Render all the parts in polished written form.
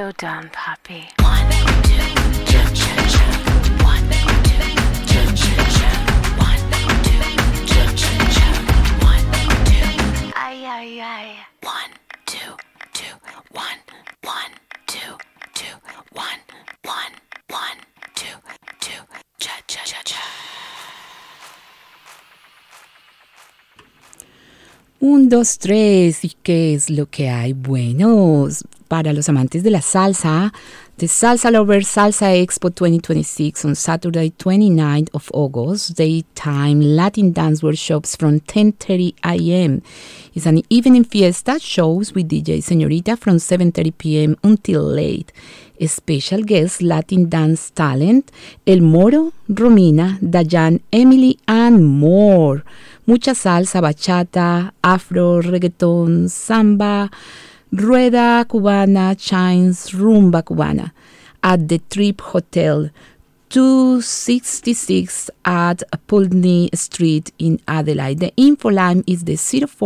Slow down, papi. Ay, ay, ay. 1, 2, 2, 1, 1, 2, 2, 1, 1, 1, 2, 2, cha, cha, cha, cha. 1, 2, 3. ¿Y qué es lo que hay? Bueno, para los amantes de la salsa, the Salsa Lover Salsa Expo 2026 on Saturday 29th of August, daytime Latin dance workshops from 10:30 a.m. It's an evening fiesta, shows with DJ Señorita from 7:30 p.m. until late. Special guests Latin dance talent, El Moro, Romina, Dayan, Emily, and more. Mucha salsa, bachata, afro, reggaetón, samba, rueda cubana, chimes, rumba cubana at the Trip Hotel, 266 at Pulteney Street in Adelaide. The info line is the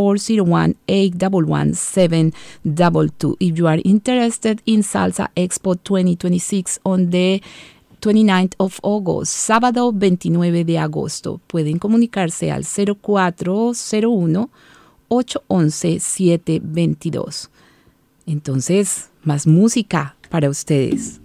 0401-811-722. If you are interested in Salsa Expo 2026 on the 29th of August, sábado 29 de agosto, pueden comunicarse al 0401-811-722. Entonces, más música para ustedes.